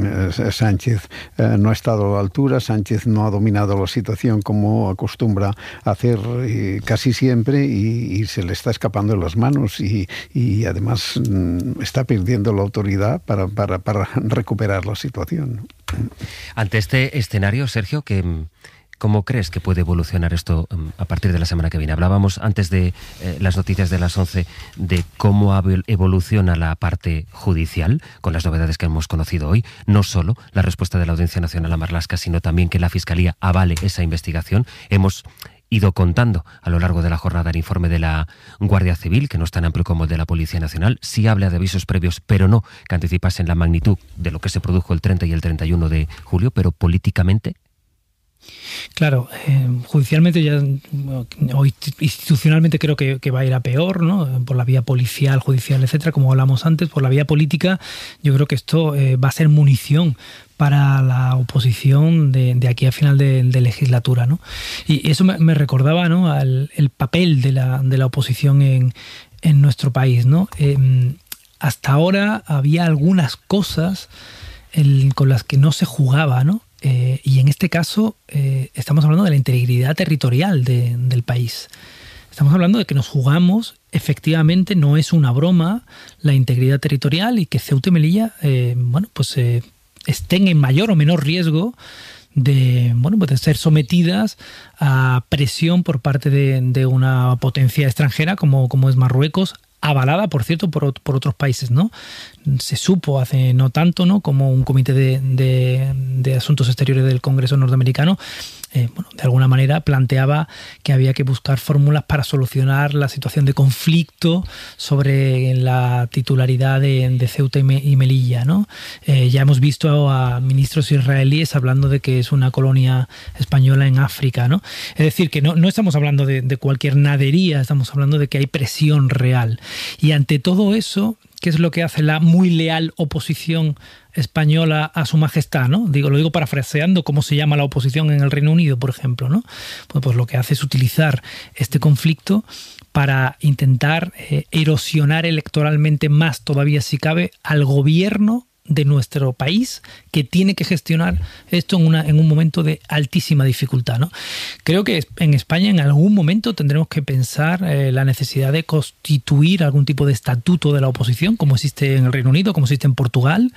Sánchez eh, no ha estado a la altura, Sánchez no ha dominado la situación como acostumbra hacer eh, casi siempre y, y se le está escapando de las manos y, y además mm, está perdiendo la autoridad para, para, para recuperar la situación, ¿no? Ante este escenario, Sergio, que... ¿cómo crees que puede evolucionar esto a partir de la semana que viene? Hablábamos antes de eh, las noticias de las once de cómo evoluciona la parte judicial, con las novedades que hemos conocido hoy. No solo la respuesta de la Audiencia Nacional a Marlaska, sino también que la Fiscalía avale esa investigación. Hemos ido contando a lo largo de la jornada el informe de la Guardia Civil, que no es tan amplio como el de la Policía Nacional. Sí habla de avisos previos, pero no que anticipasen la magnitud de lo que se produjo el treinta y el treinta y uno de julio, pero políticamente... Claro, eh, judicialmente ya o institucionalmente creo que, que va a ir a peor, ¿no? Por la vía policial, judicial, etcétera, como hablamos antes. Por la vía política, yo creo que esto eh, va a ser munición para la oposición de, de aquí a final de, de legislatura, ¿no? Y eso me, me recordaba, ¿no?, al el papel de la, de la oposición en, en nuestro país, ¿no? Eh, hasta ahora había algunas cosas el, con las que no se jugaba, ¿no? Eh, y en este caso eh, estamos hablando de la integridad territorial de, del país. Estamos hablando de que nos jugamos, efectivamente, no es una broma, la integridad territorial y que Ceuta y Melilla, eh, bueno, pues eh, estén en mayor o menor riesgo de, bueno, pues de ser sometidas a presión por parte de, de una potencia extranjera como, como es Marruecos, avalada, por cierto, por, por otros países, ¿no? Se supo hace no tanto, ¿no?, como un comité de, de, de Asuntos Exteriores del Congreso norteamericano, eh, bueno, de alguna manera planteaba que había que buscar fórmulas para solucionar la situación de conflicto sobre la titularidad de, de Ceuta y, Me, y Melilla, ¿no? Eh, ya hemos visto a ministros israelíes hablando de que es una colonia española en África, ¿no? Es decir, que no, no estamos hablando de, de cualquier nadería, estamos hablando de que hay presión real. Y ante todo eso, ¿qué es lo que hace la muy leal oposición española a su majestad, ¿no? Digo, lo digo parafraseando cómo se llama la oposición en el Reino Unido, por ejemplo, ¿no? Pues, pues lo que hace es utilizar este conflicto para intentar eh, erosionar electoralmente más todavía, si cabe, al gobierno de nuestro país, que tiene que gestionar esto en, una, en un momento de altísima dificultad, ¿no? Creo que en España en algún momento tendremos que pensar eh, la necesidad de constituir algún tipo de estatuto de la oposición, como existe en el Reino Unido, como existe en Portugal,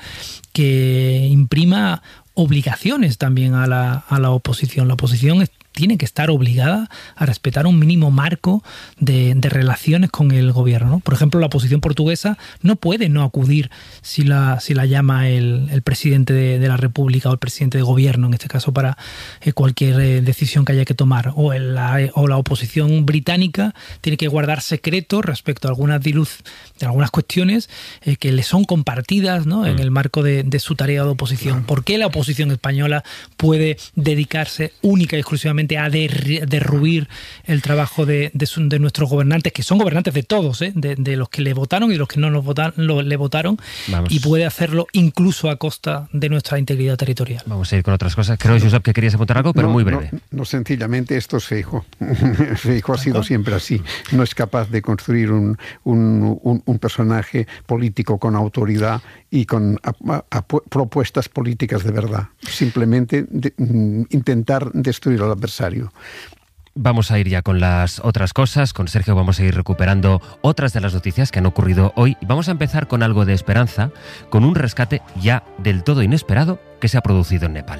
que imprima obligaciones también a la, a la oposición. La oposición es tiene que estar obligada a respetar un mínimo marco de, de relaciones con el gobierno, ¿no? Por ejemplo, la oposición portuguesa no puede no acudir si la, si la llama el, el presidente de, de la República o el presidente de gobierno, en este caso para eh, cualquier eh, decisión que haya que tomar. O, el, la, o la oposición británica tiene que guardar secreto respecto a algunas, diluz, de algunas cuestiones eh, que le son compartidas, ¿no? En el marco de, de su tarea de oposición. ¿Por qué la oposición española puede dedicarse única y exclusivamente a der, derruir el trabajo de, de, su, de nuestros gobernantes, que son gobernantes de todos, ¿eh? de, de los que le votaron y de los que no nos votaron, lo, le votaron, Vamos. y puede hacerlo incluso a costa de nuestra integridad territorial? Vamos a ir con otras cosas. Creo, Josep, que querías apuntar algo, pero no, muy breve. No, no, sencillamente esto es Feijóo. Feijóo ha sido siempre así. No es capaz de construir un, un, un, un personaje político con autoridad y con a, a, a propuestas políticas de verdad. Simplemente de, mm, intentar destruir al adversario. Vamos a ir ya con las otras cosas. Con Sergio vamos a ir recuperando otras de las noticias que han ocurrido hoy. Vamos a empezar con algo de esperanza, con un rescate ya del todo inesperado que se ha producido en Nepal.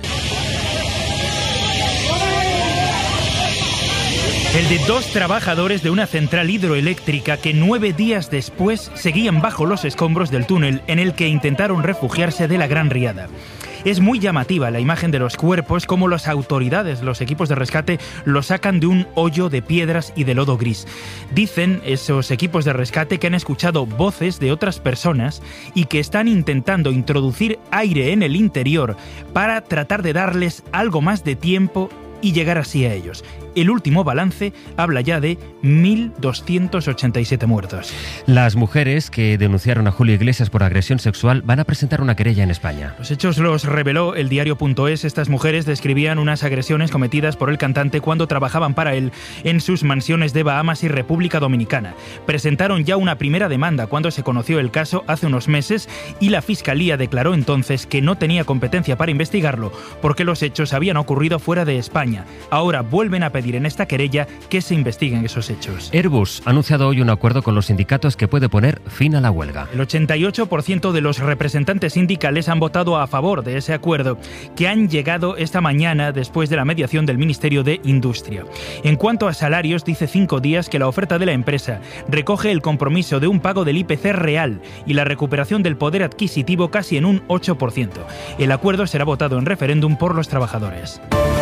El de dos trabajadores de una central hidroeléctrica que nueve días después seguían bajo los escombros del túnel en el que intentaron refugiarse de la gran riada. Es muy llamativa la imagen de los cuerpos, como las autoridades, los equipos de rescate, los sacan de un hoyo de piedras y de lodo gris. Dicen esos equipos de rescate que han escuchado voces de otras personas y que están intentando introducir aire en el interior para tratar de darles algo más de tiempo y llegar así a ellos. El último balance habla ya de mil doscientos ochenta y siete muertos. Las mujeres que denunciaron a Julio Iglesias por agresión sexual van a presentar una querella en España. Los hechos los reveló el diario punto es. Estas mujeres describían unas agresiones cometidas por el cantante cuando trabajaban para él en sus mansiones de Bahamas y República Dominicana. Presentaron ya una primera demanda cuando se conoció el caso hace unos meses y la Fiscalía declaró entonces que no tenía competencia para investigarlo porque los hechos habían ocurrido fuera de España. Ahora vuelven a pedir en esta querella que se investiguen esos hechos. Airbus ha anunciado hoy un acuerdo con los sindicatos que puede poner fin a la huelga. El ochenta y ocho por ciento de los representantes sindicales han votado a favor de ese acuerdo, que han llegado esta mañana después de la mediación del Ministerio de Industria. En cuanto a salarios, dice Cinco Días que la oferta de la empresa recoge el compromiso de un pago del I P C real y la recuperación del poder adquisitivo casi en un ocho por ciento. El acuerdo será votado en referéndum por los trabajadores.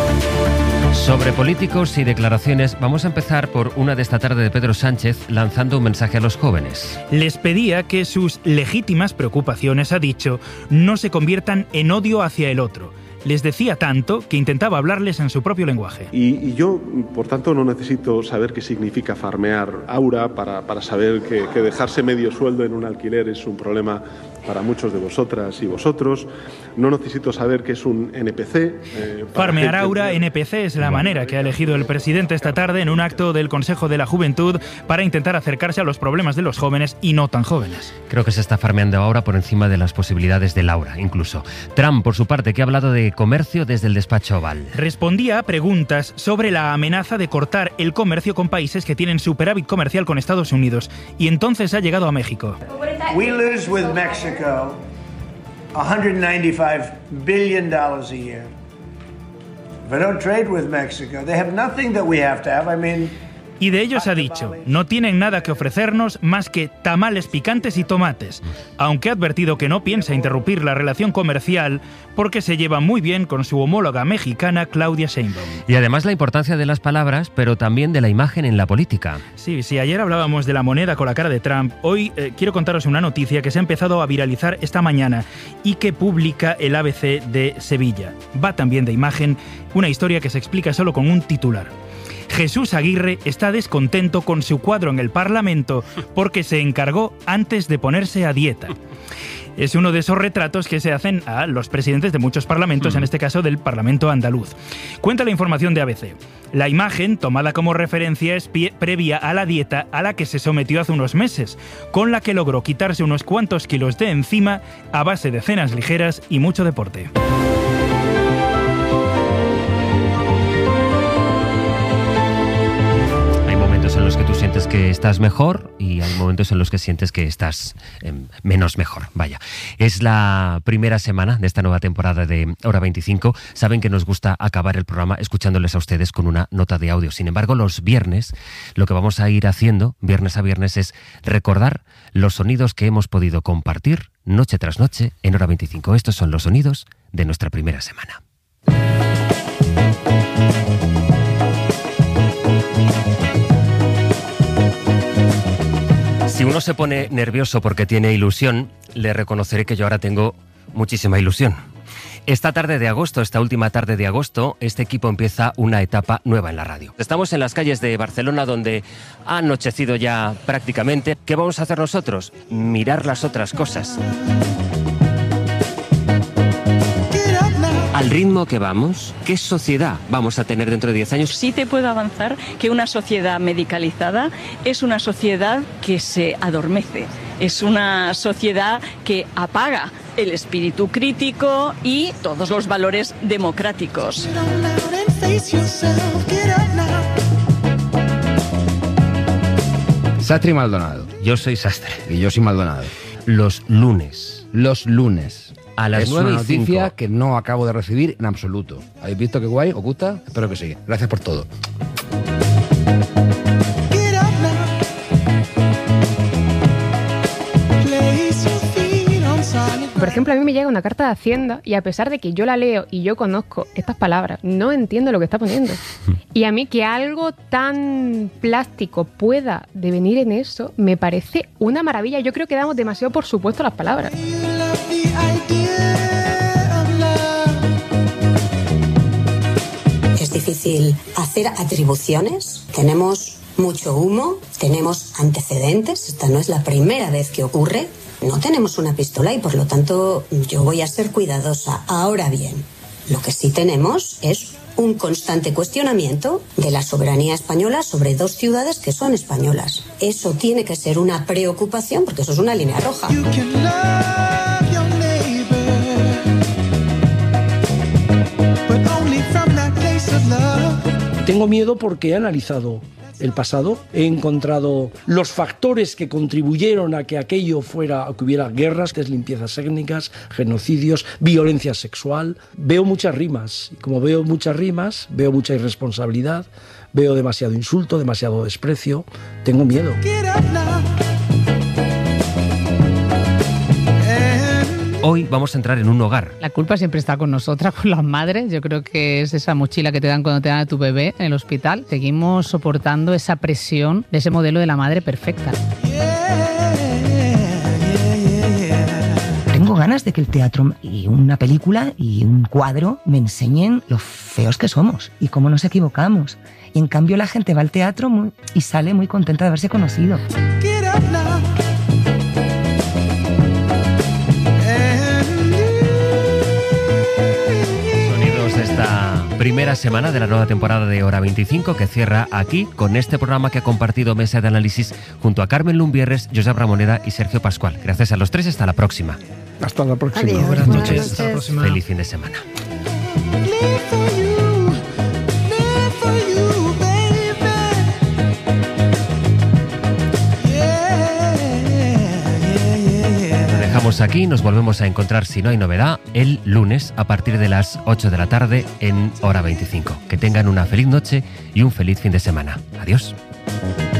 Sobre políticos y declaraciones, vamos a empezar por una de esta tarde de Pedro Sánchez lanzando un mensaje a los jóvenes. Les pedía que sus legítimas preocupaciones, ha dicho, no se conviertan en odio hacia el otro. Les decía tanto que intentaba hablarles en su propio lenguaje. Y, y yo, por tanto, no necesito saber qué significa farmear aura para, para saber que, que dejarse medio sueldo en un alquiler es un problema para muchos de vosotras y vosotros. No necesito saber qué es un N P C. Eh, Farmear aura, N P C, es la manera que ha elegido el presidente esta tarde en un acto del Consejo de la Juventud para intentar acercarse a los problemas de los jóvenes y no tan jóvenes. Creo que se está farmeando ahora por encima de las posibilidades de Laura, incluso. Trump, por su parte, que ha hablado de comercio desde el despacho Oval. Respondía a preguntas sobre la amenaza de cortar el comercio con países que tienen superávit comercial con Estados Unidos. Y entonces ha llegado a México. We lose with Mexico one hundred ninety-five billion dollars a year. If I don't trade with Mexico, they have nothing that we have to have. I mean, Y de ellos ha dicho, no tienen nada que ofrecernos más que tamales picantes y tomates, aunque ha advertido que no piensa interrumpir la relación comercial porque se lleva muy bien con su homóloga mexicana Claudia Sheinbaum. Y además la importancia de las palabras, pero también de la imagen en la política. Sí, sí, ayer hablábamos de la moneda con la cara de Trump. Hoy eh, quiero contaros una noticia que se ha empezado a viralizar esta mañana y que publica el A B C de Sevilla. Va también de imagen, una historia que se explica solo con un titular. Jesús Aguirre está descontento con su cuadro en el Parlamento porque se encargó antes de ponerse a dieta. Es uno de esos retratos que se hacen a los presidentes de muchos parlamentos, en este caso del Parlamento andaluz. Cuenta la información de A B C. La imagen, tomada como referencia, es pie- previa a la dieta a la que se sometió hace unos meses, con la que logró quitarse unos cuantos kilos de encima a base de cenas ligeras y mucho deporte. En los que tú sientes que estás mejor y hay momentos en los que sientes que estás eh, menos mejor. Vaya, es la primera semana de esta nueva temporada de Hora veinticinco. Saben que nos gusta acabar el programa escuchándoles a ustedes con una nota de audio. Sin embargo, los viernes, lo que vamos a ir haciendo, viernes a viernes, es recordar los sonidos que hemos podido compartir noche tras noche en Hora veinticinco. Estos son los sonidos de nuestra primera semana. Si uno se pone nervioso porque tiene ilusión, le reconoceré que yo ahora tengo muchísima ilusión. Esta tarde de agosto, esta última tarde de agosto, este equipo empieza una etapa nueva en la radio. Estamos en las calles de Barcelona, donde ha anochecido ya prácticamente. ¿Qué vamos a hacer nosotros? Mirar las otras cosas. Al ritmo que vamos, ¿qué sociedad vamos a tener dentro de diez años? Sí te puedo avanzar que una sociedad medicalizada es una sociedad que se adormece, es una sociedad que apaga el espíritu crítico y todos los valores democráticos. Sastre y Maldonado. Yo soy Sastre. Y yo soy Maldonado. Los lunes. Los lunes. A las es nueve una y cinco. noticia que no acabo de recibir en absoluto. ¿Habéis visto qué guay? ¿Os gusta? Espero que sí. Gracias por todo. Por ejemplo, a mí me llega una carta de Hacienda y a pesar de que yo la leo y yo conozco estas palabras, no entiendo lo que está poniendo. Y a mí que algo tan plástico pueda devenir en eso, me parece una maravilla. Yo creo que damos demasiado por supuesto las palabras. Es difícil hacer atribuciones. Tenemos mucho humo, tenemos antecedentes. Esta no es la primera vez que ocurre. No tenemos una pistola y por lo tanto yo voy a ser cuidadosa. Ahora bien, lo que sí tenemos es un constante cuestionamiento de la soberanía española sobre dos ciudades que son españolas. Eso tiene que ser una preocupación porque eso es una línea roja. Tengo miedo porque he analizado el pasado, he encontrado los factores que contribuyeron a que aquello fuera, a que hubiera guerras, limpiezas étnicas, genocidios, violencia sexual. Veo muchas rimas, y como veo muchas rimas, veo mucha irresponsabilidad, veo demasiado insulto, demasiado desprecio, tengo miedo. Hoy vamos a entrar en un hogar. La culpa siempre está con nosotras, con las madres. Yo creo que es esa mochila que te dan cuando te dan a tu bebé en el hospital. Seguimos soportando esa presión de ese modelo de la madre perfecta. Tengo ganas de que el teatro y una película y un cuadro me enseñen lo feos que somos y cómo nos equivocamos. Y en cambio la gente va al teatro muy, y sale muy contenta de haberse conocido. Esta primera semana de la nueva temporada de Hora veinticinco que cierra aquí con este programa que ha compartido mesa de análisis junto a Carmen Lumbierres, Josep Ramoneda y Sergio Pascual. Gracias a los tres, hasta la próxima. Hasta la próxima. Adiós. Buenas noches. noches. Hasta la próxima. Feliz fin de semana. Aquí nos volvemos a encontrar, si no hay novedad, el lunes a partir de las ocho de la tarde en Hora veinticinco. Que tengan una feliz noche y un feliz fin de semana. Adiós. Chao.